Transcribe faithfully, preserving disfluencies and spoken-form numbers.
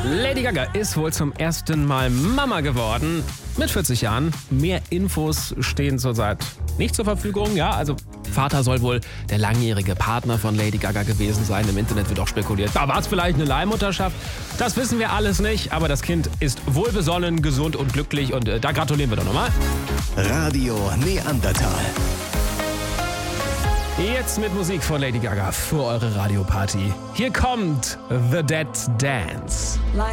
Lady Gaga ist wohl zum ersten Mal Mama geworden. Mit vierzig Jahren. Mehr Infos stehen zurzeit nicht zur Verfügung. Ja, also Vater soll wohl der langjährige Partner von Lady Gaga gewesen sein. Im Internet wird auch spekuliert, da war es vielleicht eine Leihmutterschaft. Das wissen wir alles nicht, aber das Kind ist wohlbesonnen, gesund und glücklich. Und äh, da gratulieren wir doch nochmal. Radio Neandertal. Jetzt mit Musik von Lady Gaga für eure Radioparty. Hier kommt The Dead Dance.